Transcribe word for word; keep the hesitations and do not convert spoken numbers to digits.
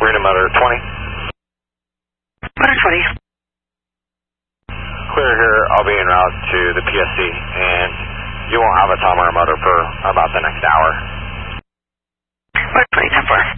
Marina motor twenty. Motor twenty. Clear here, I'll be en route to the P S C, and you won't have a timer motor for about the next hour. Motor twenty, ten four.